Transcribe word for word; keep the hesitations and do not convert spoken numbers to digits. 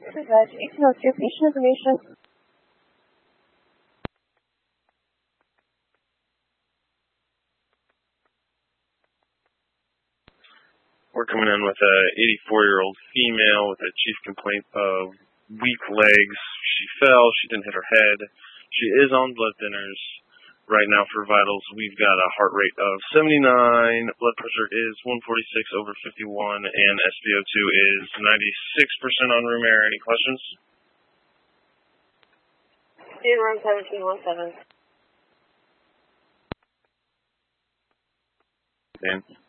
Dispatch, eighteen oh two, patient information. We're coming in with a eighty-four-year-old female with a chief complaint of weak legs. She fell, she didn't hit her head. She is on blood thinners. Right now for vitals, we've got a heart rate of seventy-nine, blood pressure is one forty-six over fifty-one, and S p O two is ninety-six percent on room air. Any questions? In room seventeen one seven. Dan?